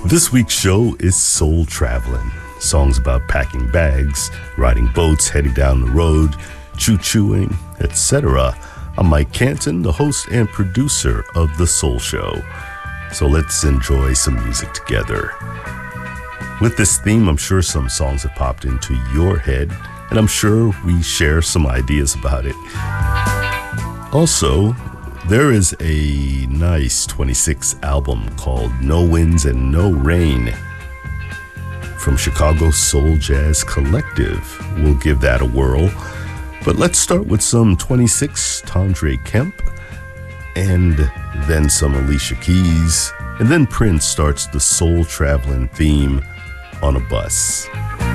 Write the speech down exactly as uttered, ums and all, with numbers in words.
This week's show is Soul Traveling. Songs about packing bags, riding boats, heading down the road, choo-chooing, et cetera. I'm Mike Canton, the host and producer of The Soul Show. So let's enjoy some music together. With this theme, I'm sure some songs have popped into your head, and I'm sure we share some ideas about it. Also, there is a nice twenty-six album called No Winds and No Rain from Chicago Soul Jazz Collective. We'll give that a whirl. But let's start with some twenty-six Tondre Kemp, and then some Alicia Keys, and then Prince starts the Soul Traveling theme on a bus.